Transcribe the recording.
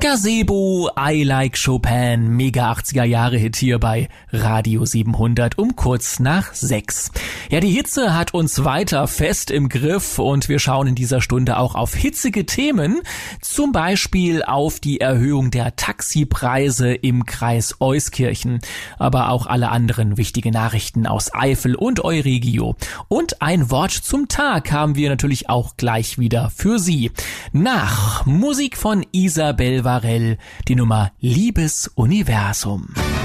Gazebo, I Like Chopin, mega 80er-Jahre-Hit hier bei Radio 700 um kurz nach 6. Ja, die Hitze hat uns weiter fest im Griff und wir schauen in dieser Stunde auch auf hitzige Themen, zum Beispiel auf die Erhöhung der Taxipreise im Kreis Euskirchen, aber auch alle anderen wichtige Nachrichten aus Eifel und Euregio. Und ein Wort zum Tag haben wir natürlich auch gleich wieder für Sie. Nach Musik von Isabel Varell, die Nummer Liebes Universum.